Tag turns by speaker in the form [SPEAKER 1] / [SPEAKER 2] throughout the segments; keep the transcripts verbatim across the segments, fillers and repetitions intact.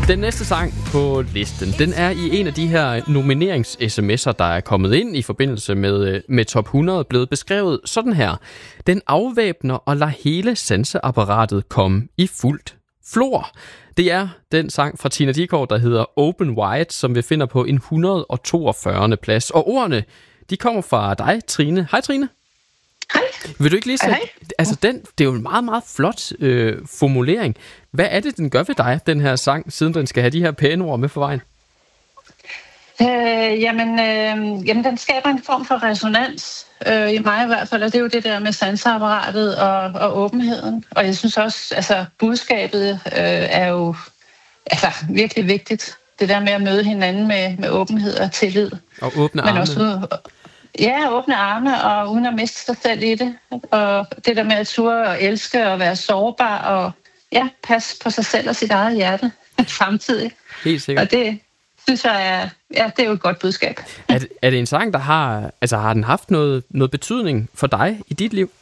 [SPEAKER 1] Den næste sang på listen, den er i en af de her nominerings-sms'er, der er kommet ind i forbindelse med, med top hundrede, blevet beskrevet sådan her. Den afvæbner og lader hele sanseapparatet komme i fuldt flor. Det er den sang fra Tina Dickow, der hedder Open Wide, som vi finder på en et hundrede og toogfyrre plads. Og ordene, de kommer fra dig, Trine. Hej, Trine.
[SPEAKER 2] Hej.
[SPEAKER 1] Vil du ikke lige sætte... Altså, den, det er jo en meget, meget flot øh, formulering. Hvad er det, den gør ved dig, den her sang, siden den skal have de her pæne ord med for vejen?
[SPEAKER 2] Øh, jamen, øh, jamen, den skaber en form for resonans, øh, i mig i hvert fald, og det er jo det der med sanseapparatet og, og åbenheden. Og jeg synes også, altså, budskabet øh, er jo altså, virkelig vigtigt. Det der med at møde hinanden med, med åbenhed og tillid.
[SPEAKER 1] Og åbne arme.
[SPEAKER 2] Men også, ja, åbne arme, og uden at miste sig selv i det. Og det der med at ture og elske og være sårbar, og ja, passe på sig selv og sit eget hjerte samtidig.
[SPEAKER 1] Helt sikkert.
[SPEAKER 2] Og det synes jeg er, ja, det er jo et godt budskab.
[SPEAKER 1] Er det, er det en sang, der har, altså har den haft noget, noget betydning for dig i dit liv?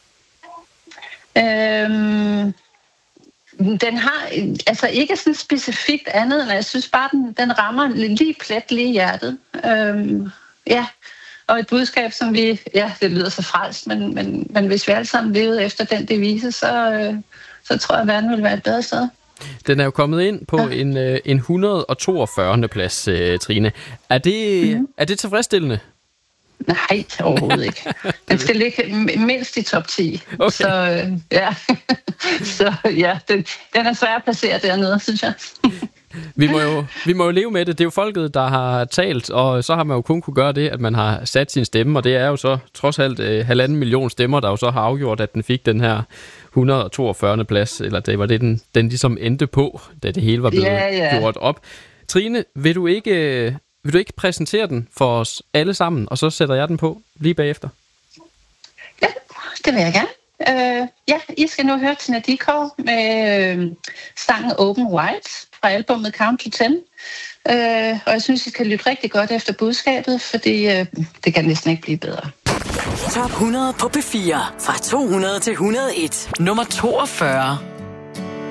[SPEAKER 2] Øhm, den har altså ikke sådan specifikt andet, end jeg synes bare, den, den rammer lige plet lige i hjertet. Øhm, ja, og et budskab, som vi, ja, det lyder så frelst, men, men, men hvis vi alle sammen levede efter den devise, så, øh, så tror jeg, at verden ville være et bedre sted.
[SPEAKER 1] Den er jo kommet ind på ja. en, øh, en et hundrede og toogfyrre plads, øh, Trine. Er det, mm-hmm. er det tilfredsstillende?
[SPEAKER 2] Nej, overhovedet ikke. Den skal ligge mindst i top ti.
[SPEAKER 1] Okay.
[SPEAKER 2] Så øh, ja, så, ja den, den er svær at placere dernede, synes jeg.
[SPEAKER 1] Vi må, jo, vi må jo leve med det. Det er jo folket, der har talt, og så har man jo kun kunne gøre det, at man har sat sin stemme, og det er jo så trods alt øh, halvanden million stemmer, der jo så har afgjort, at den fik den her et hundrede og toogfyrre plads, eller det var det, den, den ligesom endte på, da det hele var blevet
[SPEAKER 2] ja, ja.
[SPEAKER 1] gjort op. Trine, vil du ikke... Øh, Vil du ikke præsentere den for os alle sammen, og så sætter jeg den på lige bagefter?
[SPEAKER 2] Ja, det vil jeg gerne. Uh, ja, I skal nu høre Tina Dickow med uh, sangen Open Wide fra albumet Count to Ten. Uh, og jeg synes, I skal lytte rigtig godt efter budskabet, fordi uh, det kan næsten ikke blive bedre.
[SPEAKER 3] Top hundrede på P fire fra to hundrede til et hundrede og en. Nummer toogfyrre.